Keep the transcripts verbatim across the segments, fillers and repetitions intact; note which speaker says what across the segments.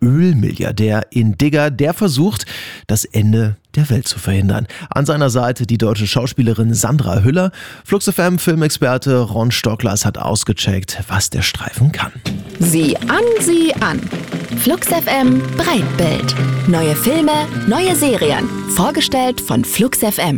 Speaker 1: Ölmilliardär in Digger, der versucht, das Ende der Welt zu verhindern. An seiner Seite die deutsche Schauspielerin Sandra Hüller. Flux F M-Filmexperte Ron Stocklas hat ausgecheckt, was der Streifen kann.
Speaker 2: Sieh an, sieh an. Flux F M Breitbild. Neue Filme, neue Serien. Vorgestellt von Flux F M.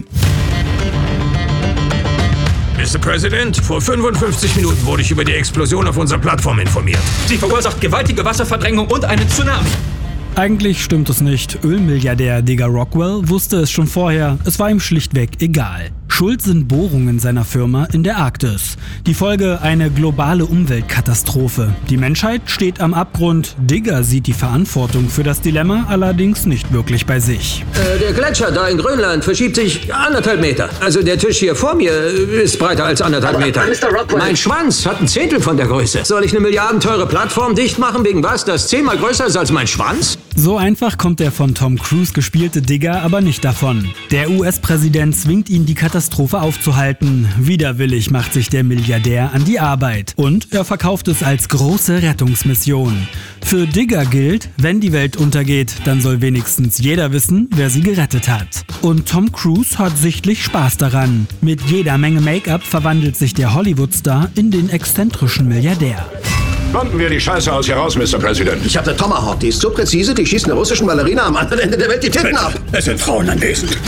Speaker 3: Mister President, vor fünfundfünfzig Minuten wurde ich über die Explosion auf unserer Plattform informiert.
Speaker 4: Sie verursacht gewaltige Wasserverdrängung und einen Tsunami.
Speaker 5: Eigentlich stimmt es nicht. Ölmilliardär Digger Rockwell wusste es schon vorher. Es war ihm schlichtweg egal. Schuld sind Bohrungen seiner Firma in der Arktis. Die Folge: eine globale Umweltkatastrophe. Die Menschheit steht am Abgrund. Digger sieht die Verantwortung für das Dilemma allerdings nicht wirklich bei sich.
Speaker 6: Äh, der Gletscher da in Grönland verschiebt sich anderthalb Meter. Also der Tisch hier vor mir ist breiter als anderthalb Meter.
Speaker 4: Mister Rockwell.
Speaker 6: Mein Schwanz hat ein Zehntel von der Größe. Soll ich eine milliardenteure Plattform dicht machen wegen was, das zehnmal größer ist als mein Schwanz?
Speaker 5: So einfach kommt der von Tom Cruise gespielte Digger aber nicht davon. Der U S-Präsident zwingt ihn, die Katastrophe aufzuhalten. Widerwillig macht sich der Milliardär an die Arbeit. Und er verkauft es als große Rettungsmission. Für Digger gilt, wenn die Welt untergeht, dann soll wenigstens jeder wissen, wer sie gerettet hat. Und Tom Cruise hat sichtlich Spaß daran. Mit jeder Menge Make-up verwandelt sich der Hollywood-Star in den exzentrischen Milliardär.
Speaker 7: Bomben wir die Scheiße aus hier raus, Mister President.
Speaker 8: Ich habe eine Tomahawk, die ist so präzise, die schießt einer russischen Ballerina am anderen Ende der Welt die Titten ab.
Speaker 7: Es sind Frauen anwesend.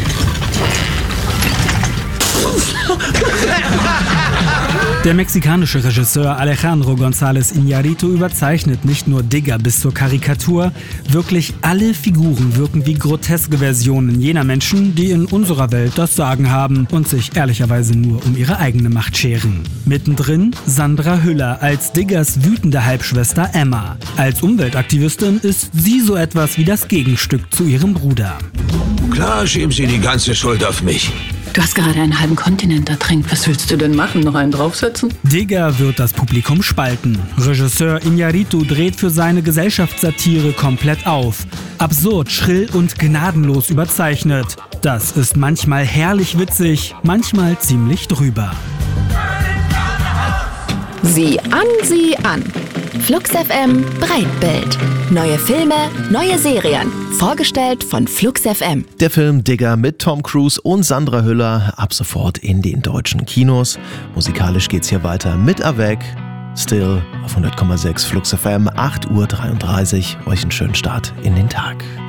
Speaker 5: Der mexikanische Regisseur Alejandro González Iñárritu überzeichnet nicht nur Digger bis zur Karikatur. Wirklich alle Figuren wirken wie groteske Versionen jener Menschen, die in unserer Welt das Sagen haben und sich ehrlicherweise nur um ihre eigene Macht scheren. Mittendrin Sandra Hüller als Diggers wütende Halbschwester Emma. Als Umweltaktivistin ist sie so etwas wie das Gegenstück zu ihrem Bruder.
Speaker 3: Klar schieben Sie die ganze Schuld auf mich.
Speaker 9: Du hast gerade einen halben Kontinent ertränkt. Was willst du denn machen? Noch einen draufsetzen?
Speaker 5: Digger wird das Publikum spalten. Regisseur Iñárritu dreht für seine Gesellschaftssatire komplett auf. Absurd, schrill und gnadenlos überzeichnet. Das ist manchmal herrlich witzig, manchmal ziemlich drüber.
Speaker 2: Sieh an, sieh an. Flux F M Breitbild. Neue Filme, neue Serien. Vorgestellt von Flux F M.
Speaker 1: Der Film Digger mit Tom Cruise und Sandra Hüller ab sofort in den deutschen Kinos. Musikalisch geht's hier weiter mit Avec. Still auf hundert Komma sechs Flux F M, acht Uhr dreiunddreißig. Euch einen schönen Start in den Tag.